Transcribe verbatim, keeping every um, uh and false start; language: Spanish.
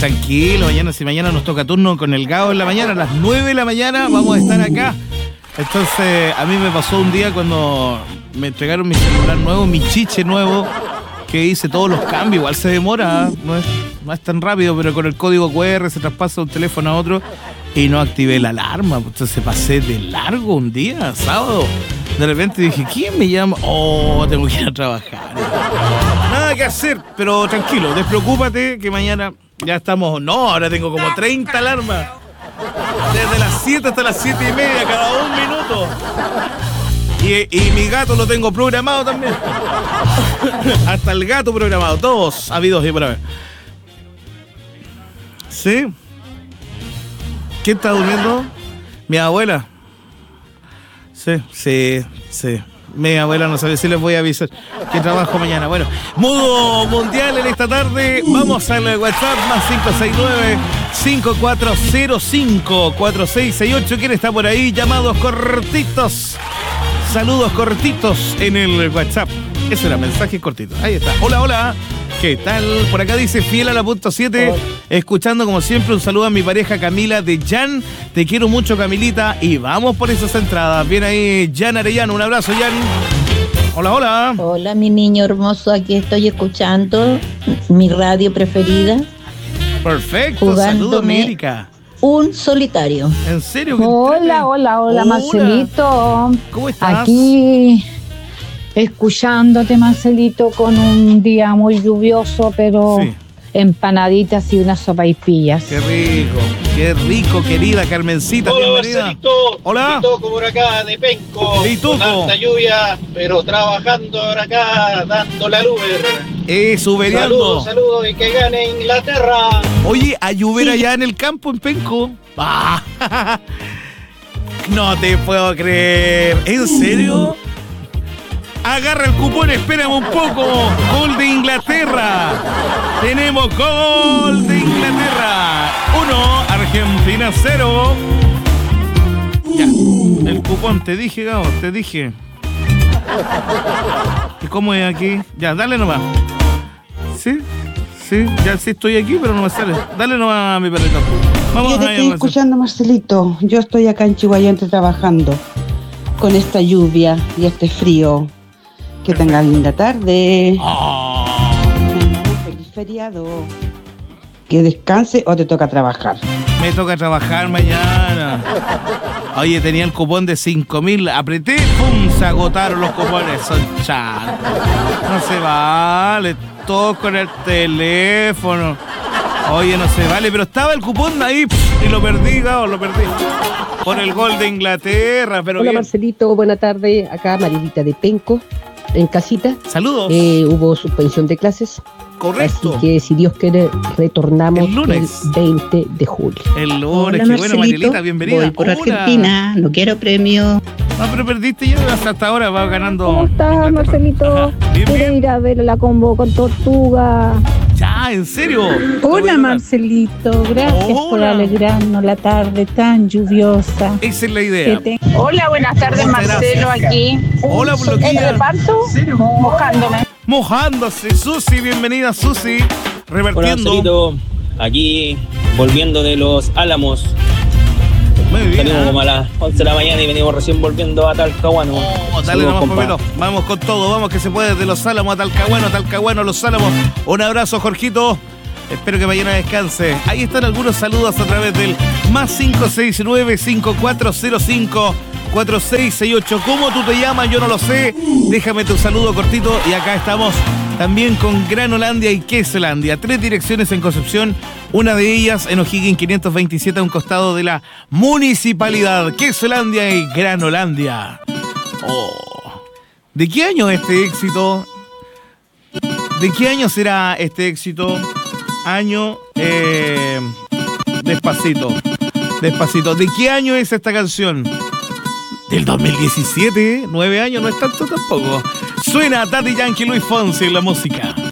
tranquilo, mañana, si mañana nos toca turno con el Gao en la mañana, a las nueve de la mañana vamos a estar acá. Entonces, a mí me pasó un día cuando me entregaron mi celular nuevo, mi chiche nuevo, que hice todos los cambios, igual se demora, no es, no es tan rápido, pero con el código cu erre se traspasa de un teléfono a otro y no activé la alarma. Entonces pasé de largo un día, sábado. De repente dije, ¿quién me llama? Oh, tengo que ir a trabajar. Nada que hacer, pero tranquilo, despreocúpate que mañana ya estamos. No, ahora tengo como treinta alarmas. Desde las siete hasta las siete y media, cada un minuto. Y, y mi gato lo tengo programado también. Hasta el gato programado, todos habidos y por haber. ¿Sí? ¿Quién está durmiendo? Mi abuela. Sí, sí, sí. Mi abuela no sabe si les voy a avisar que trabajo mañana. Bueno, modo mundial en esta tarde. Vamos al WhatsApp más cinco seis nueve, cinco cuatro cero cinco, cuatro seis seis ocho. ¿Quién está por ahí? Llamados cortitos. Saludos cortitos en el WhatsApp. Eso era, mensaje cortito. Ahí está. Hola, hola. ¿Qué tal? Por acá dice fiel a la punto siete, escuchando como siempre. Un saludo a mi pareja Camila de Jan. Te quiero mucho, Camilita, y vamos por esas entradas. Viene ahí Jan Arellano. Un abrazo, Jan. Hola, hola. Hola, mi niño hermoso. Aquí estoy escuchando mi radio preferida. Perfecto. Saludos, América. Un solitario. ¿En serio? Hola, hola, hola, hola, Marcelito. ¿Cómo estás? Aquí escuchándote, Marcelito, con un día muy lluvioso, pero sí. Empanaditas y unas sopaipillas. Qué rico, qué rico, querida Carmencita. Hola, bienvenida. Marcelito. Hola. Pituco por acá de Penco. Pituco. Con alta lluvia, pero trabajando ahora acá, dando la Uber. Es uberiando. Saludos, saludos y que gane Inglaterra. Oye, a llover sí. allá en el campo, en Penco. Ah, no te puedo creer. ¿En serio? Agarra el cupón, espérame un poco. Gol de Inglaterra. Tenemos gol de Inglaterra. Uno, Argentina cero. Ya, el cupón, te dije, Gabo, te dije. ¿Y cómo es aquí? Ya, dale nomás. ¿Sí? Sí, ya sí estoy aquí, pero no me sale. Dale nomás a mi perrito. Vamos Yo te estoy escuchando, Marcelito. Yo estoy acá en Chihuayante trabajando con esta lluvia y este frío. Que tengas linda tarde. Oh. Feliz feriado. Que descanse o te toca trabajar. Me toca trabajar mañana. Oye, tenía el cupón de cinco mil. Apreté, ¡pum! Se agotaron los cupones. Son chat. No se vale. Todo con el teléfono. Oye, no se vale. Pero estaba el cupón ahí y lo perdí, Gao, lo perdí. Por el gol de Inglaterra. Pero hola, bien. Marcelito. Buena tarde. Acá Marilita de Penco. En casita. Saludos. Eh, hubo suspensión de clases. Correcto. Así que si Dios quiere retornamos el lunes. El veinte de julio. El lunes. Qué bueno, Marilita, bienvenida. Voy por Hola. Argentina, no quiero premio. No, pero perdiste ya hasta, hasta ahora, va ganando. ¿Cómo estás, Marcelito? Quiero ir a ver la combo con Tortuga. Ya, ¿en serio? Hola, Marcelito, gracias Hola. por alegrarnos la tarde tan lluviosa. Esa es la idea. Te... Hola, buenas tardes, Marcelo, aquí. Hola, ¿En el reparto? Mojándome. Mojándose, Susi, bienvenida, Susi. Revertiendo. Hola, Marcelito, aquí volviendo de Los Álamos. Muy bien. Salimos como a las once de la mañana y venimos recién volviendo a Talcahuano. Oh, dale nomás, Pomelo. Vamos con todo, vamos que se puede, de Los Álamos a Talcahuano, Talcahuano, Los Álamos. Un abrazo, Jorgito. Espero que mañana descanse. Ahí están algunos saludos a través del más cinco seis nueve, cinco cuatro cero cinco, cuatro seis seis ocho. ¿Cómo tú te llamas? Yo no lo sé. Déjame tu saludo cortito. Y acá estamos también con Granolandia y Quesolandia. Tres direcciones en Concepción. Una de ellas en O'Higgins quinientos veintisiete, a un costado de la municipalidad. Quesolandia y Granolandia. Oh. ¿De qué año es este éxito? ¿De qué año será este éxito? Año eh, Despacito. Despacito. ¿De qué año es esta canción? Del dos mil diecisiete. Nueve años, no es tanto tampoco. Suena Daddy Yankee, Luis Fonsi en la música.